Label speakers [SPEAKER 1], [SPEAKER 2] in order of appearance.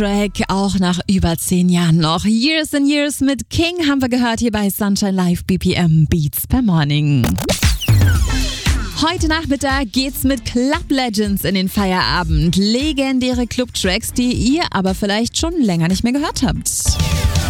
[SPEAKER 1] Track, auch nach über 10 Jahren noch. Years and Years mit King haben wir gehört hier bei Sunshine Live BPM Beats per Morning. Heute Nachmittag geht's mit Club Legends in den Feierabend. Legendäre Clubtracks, die ihr aber vielleicht schon länger nicht mehr gehört habt.